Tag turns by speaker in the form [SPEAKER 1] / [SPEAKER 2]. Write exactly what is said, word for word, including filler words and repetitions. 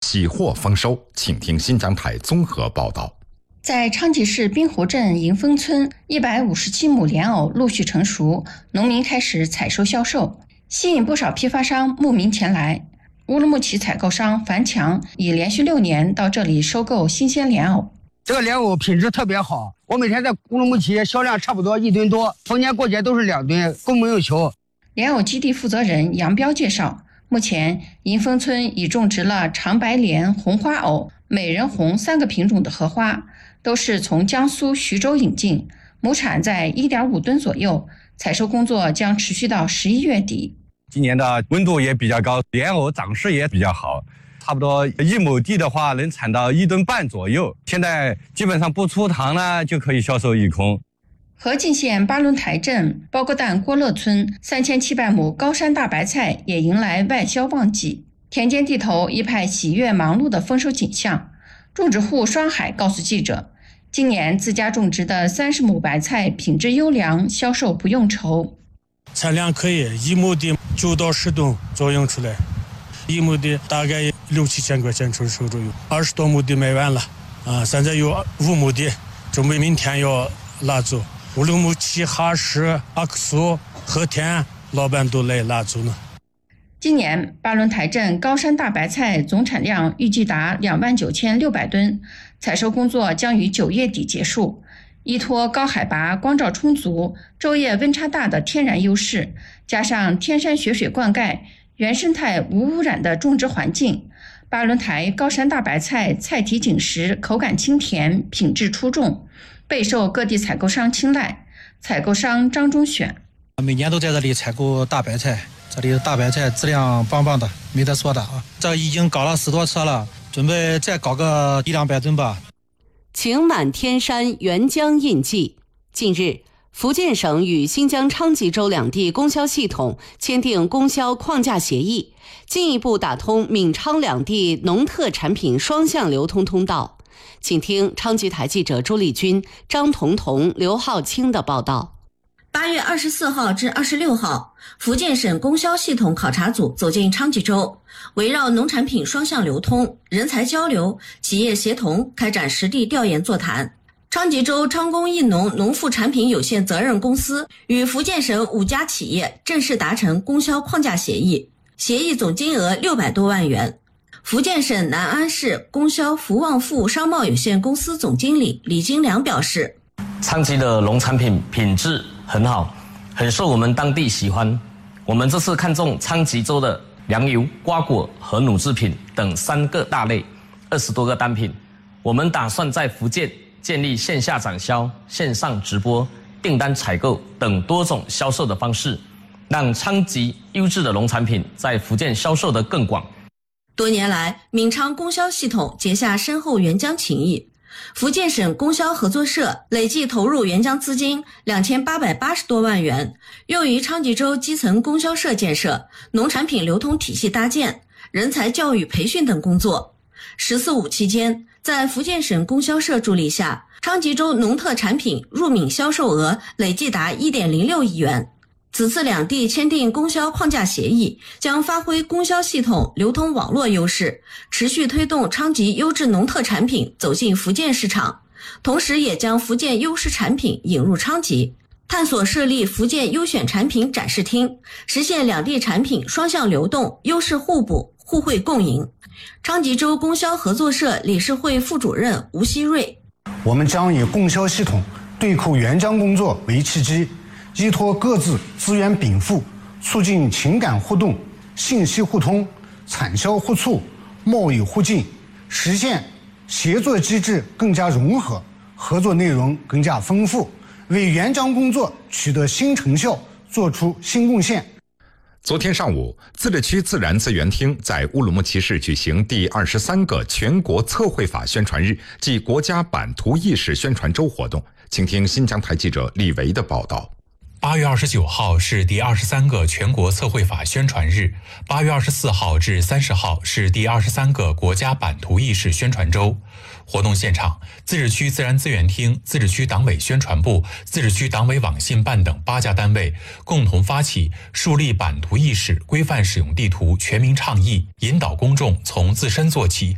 [SPEAKER 1] 喜获丰收。请听新疆台综合报道。
[SPEAKER 2] 在昌吉市滨湖镇迎丰村，一百五十七亩莲藕陆续成熟，农民开始采收销售，吸引不少批发商慕名前来。乌鲁木齐采购商樊强已连续六年到这里收购新鲜莲藕。
[SPEAKER 3] 这个莲藕品质特别好，我每天在乌鲁木齐销量差不多一吨多，逢年过节都是两吨，供不应求。
[SPEAKER 2] 莲藕基地负责人杨彪介绍，目前迎丰村已种植了长白莲、红花藕、美人红三个品种的荷花，都是从江苏徐州引进，亩产在 一点五吨左右，采收工作将持续到十一月底。
[SPEAKER 4] 今年的温度也比较高，莲藕长势也比较好，差不多一亩地的话能产到一吨半左右，现在基本上不出塘呢就可以销售一空。
[SPEAKER 2] 和进县巴伦台镇包沟旦郭勒村三千七百亩高山大白菜也迎来外销旺季，田间地头一派喜悦忙碌的丰收景象。种植户双海告诉记者，今年自家种植的三十亩白菜品质优良，销售不用愁。
[SPEAKER 5] 产量可以，一亩地九到十吨左右出来，一亩地大概六七千块钱出手左右，二十多亩地卖完了，啊，现在有五亩地，准备明天要拉走。乌鲁木齐、哈市、阿克苏、和田老板都来拉走呢。
[SPEAKER 2] 今年巴伦台镇高山大白菜总产量预计达两万九千六百吨，采收工作将于九月底结束。依托高海拔、光照充足、昼夜温差大的天然优势，加上天山雪水灌溉、原生态无污染的种植环境，巴伦台高山大白菜菜体紧实，口感清甜，品质出众，备受各地采购商青睐。采购商张忠选，
[SPEAKER 6] 每年都在这里采购大白菜，这里的大白菜质量棒棒的，没得说的啊！这已经搞了十多车了，准备再搞个一两百吨吧。
[SPEAKER 7] 晴满天山，沅江印记。近日，福建省与新疆昌吉州两地供销系统签订供销框架协议，进一步打通闽昌两地农特产品双向流通通道。请听昌吉台记者朱丽君、张彤彤、刘浩清的报道。
[SPEAKER 8] 八月二十四号至二十六号，福建省供销系统考察组走进昌吉州，围绕农产品双向流通、人才交流、企业协同开展实地调研座谈。昌吉州昌工艺农农副产品有限责任公司与福建省五家企业正式达成供销框架协议，协议总金额六百多万元。福建省南安市供销福旺富商贸有限公司总经理李金良表示，
[SPEAKER 9] 昌吉的农产品品质很好，很受我们当地喜欢。我们这次看中昌吉州的粮油、瓜果和乳制品等三个大类，二十多个单品。我们打算在福建建立线下展销、线上直播、订单采购等多种销售的方式，让昌吉优质的农产品在福建销售得更广。
[SPEAKER 8] 多年来，闽昌供销系统结下深厚援疆情谊。福建省供销合作社累计投入援疆资金两千八百八十多万元，用于昌吉州基层供销社建设、农产品流通体系搭建、人才教育培训等工作。十四五期间，在福建省供销社助力下，昌吉州农特产品入闽销售额累计达 一点零六亿元。此次两地签订供销框架协议，将发挥供销系统流通网络优势，持续推动昌吉优质农特产品走进福建市场，同时也将福建优势产品引入昌吉，探索设立福建优选产品展示厅，实现两地产品双向流动、优势互补、互惠共赢。昌吉州供销合作社理事会副主任吴希瑞，
[SPEAKER 10] 我们将以供销系统对口援疆工作为契机，依托各自资源禀赋，促进情感互动、信息互通、产销互促、贸易互进，实现协作机制更加融合，合作内容更加丰富，为援疆工作取得新成效做出新贡献。
[SPEAKER 1] 昨天上午，自治区自然资源厅在乌鲁木齐市举行第二十三个全国测绘法宣传日暨国家版图意识宣传周活动。请听新疆台记者李维的报道。
[SPEAKER 11] 八月二十九号是第二十三个全国测绘法宣传日，八月二十四号至三十号是第二十三个国家版图意识宣传周。活动现场，自治区自然资源厅、自治区党委宣传部、自治区党委网信办等八家单位共同发起树立版图意识、规范使用地图全民倡议，引导公众从自身做起，